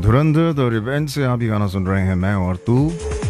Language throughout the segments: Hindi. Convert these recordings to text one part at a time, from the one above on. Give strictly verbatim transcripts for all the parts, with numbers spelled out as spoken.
धुरंधर द रिवेंज से आप ये गाना सुन रहे हैं, मैं और तू,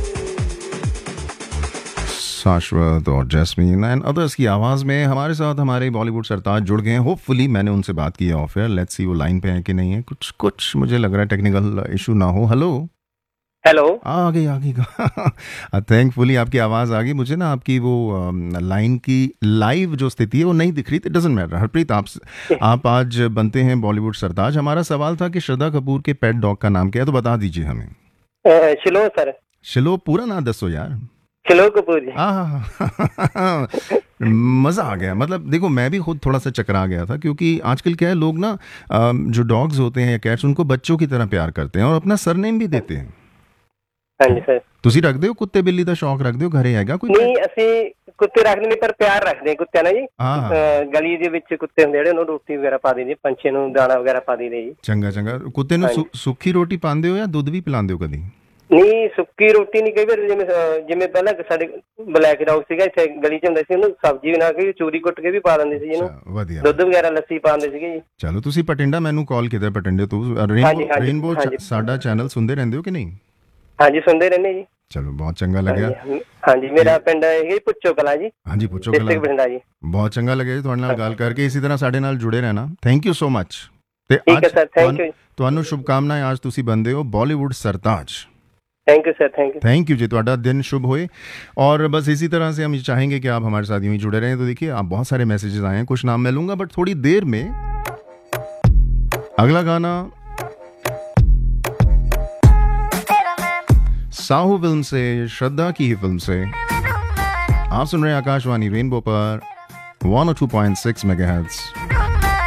शाश्वत और जैस्मीन एंड अदर्स की आवाज़ में। हमारे साथ हमारे बॉलीवुड सरताज जुड़ गए हैं। होपफुली मैंने उनसे बात की है ऑफ एयर, लेट्स सी वो लाइन पे है कि नहीं है। कुछ कुछ मुझे लग रहा है टेक्निकल इशू ना हो। हेलो हेलो आ गई आ गई थैंकफुली आपकी आवाज़ आ गई। मुझे ना आपकी वो लाइन की लाइव जो स्थिति है वो नहीं दिख रही थी। Doesn't matter. हरप्रीत, आप आप आज बनते हैं बॉलीवुड सरताज। हमारा सवाल था कि श्रद्धा कपूर के पेट डॉग का नाम क्या है, तो बता दीजिए हमें। शिलो सर। शिलो पूरा ना दसो यार। शिलो कपूर जी। हाँ मज़ा आ गया। मतलब देखो, मैं भी खुद थोड़ा सा चकरा गया था, क्योंकि आजकल क्या है, लोग ना जो डॉग्स होते हैं या कैट्स, उनको बच्चों की तरह प्यार करते हैं और अपना सरनेम भी देते हैं। ਹਾਂਜੀ ਸਰ, ਤੁਸੀਂ ਰੱਖਦੇ ਹੋ ਕੁੱਤੇ ਬਿੱਲੀ ਦਾ ਸ਼ੌਕ ਰੱਖਦੇ ਹੋ? ਘਰੇ ਹੈਗਾ ਕੋਈ? ਨਹੀਂ ਅਸੀਂ ਕੁੱਤੇ ਰੱਖਦੇ ਨਹੀਂ, ਪਰ ਪਿਆਰ ਰੱਖਦੇ ਹਾਂ ਕੁੱਤਿਆਂ ਨਾਲ ਜੀ। ਹਾਂ। ਅਹ ਗਲੀ ਦੇ ਵਿੱਚ ਕੁੱਤੇ ਹੁੰਦੇ ਜਿਹੜੇ, ਉਹਨੂੰ ਰੋਟੀ ਵਗੈਰਾ ਪਾ ਦਿੰਦੇ, ਪੰਛੀ ਨੂੰ ਦਾਣਾ ਵਗੈਰਾ ਪਾ ਦਿੰਦੇ ਜੀ। ਚੰਗਾ ਚੰਗਾ। ਕੁੱਤੇ ਨੂੰ ਸੁ- ਸੁੱਕੀ ਰੋਟੀ ਪਾਉਂਦੇ ਹੋ ਜਾਂ ਦੁੱਧ ਵੀ ਪਿਲਾਉਂਦੇ ਹੋ ਕਦੀ? ਨਹੀਂ, ਸੁੱਕੀ ਰੋਟੀ ਨਹੀਂ। ਕਈ ਵਾਰ ਜਿਵੇਂ ਅਹ ਜਿਵੇਂ ਪਹਿਲਾਂ ਸਾਡੇ ਬਲੈਕ ਡੌਗ ਸੀਗਾ ਇੱਥੇ ਗਲੀ 'ਚ ਹੁੰਦਾ ਸੀ, ਉਹਨੂੰ ਸਬਜ਼ੀ ਬਣਾ ਕੇ ਚੂਰੀ ਕੁੱਟ ਕੇ ਵੀ ਪਾ ਦਿੰਦੇ ਸੀ ਇਹਨੂੰ। ਅੱਛਾ, ਵਧੀਆ। ਦੁੱਧ ਵਗੈਰਾ ਲੱਸੀ ਪਾਉਂਦੇ ਸੀਗੇ ਜੀ। ਚਲੋ, ਤੁਸੀਂ ਪਟਿੰਡਾ ਮੈਨੂੰ ਕਾਲ ਕੀਤਾ ਪਟਿੰਡੇ ਤੋਂ। ਹਾਂਜੀ, ਰੇਨਬੋ ਹਾਂਜੀ, ਰੇਨਬੋ ਹਾਂਜੀ। ਸਾਡਾ ਚੈਨਲ ਸੁਣਦੇ ਰਹਿੰਦੇ ਹੋ ਕਿ ਨਹੀਂ? ਹਾਂਜੀ, ਸੁਣਦੇ ਰਹਿੰਦੇ ਜੀ। ਚਲੋ, ਬਹੁਤ ਚੰਗਾ ਲੱਗਿਆ। ਹਾਂਜੀ, ਹਾਂਜੀ, ਮੇਰਾ ਪਿੰਡ ਹੈਗਾ ਪੁੱਛੋ ਕਲਾਂ ਜੀ। ਹਾਂਜੀ, ਪੁੱਛੋ ਡਿਸਟ੍ਰਿਕਟ ਬਠਿੰਡਾ ਜੀ। ਬਹੁਤ ਚੰਗਾ ਲੱਗਿਆ ਜੀ ਤੁਹਾਡੇ ਨਾਲ ਗੱਲ ਕਰਕੇ। ਇਸੇ ਤਰ੍ਹਾਂ ਸਾਡੇ ਨਾਲ ਜੁੜੇ ਰਹਿਣਾ। Thank you so much. ਤੇ ਠੀਕ ਹੈ ਸਰ, ਥੈਂਕ ਯੂ। ਤੁਹਾਨੂੰ ਸ਼ੁਭਕਾਮਨਾएं। ਅੱਜ ਤੁਸੀਂ ਬੰਦੇ ਹੋ बॉलीवुड सरताज। Thank you sir, thank you. Thank you जी। ਤੁਹਾਡਾ दिन शुभ होए। और बस इसी तरह से हम चाहेंगे कि आप हमारे साथ यूं ही जुड़े रहें। तो देखिए, आप बहुत सारे मैसेजेस आए हैं, कुछ नाम मैं लूंगा, बट थोड़ी देर में अगला गाना साहू फिल्म से, श्रद्धा की ही फिल्म से। आप सुन रहे हैं आकाशवाणी रेनबो पर one O two point six megahertz.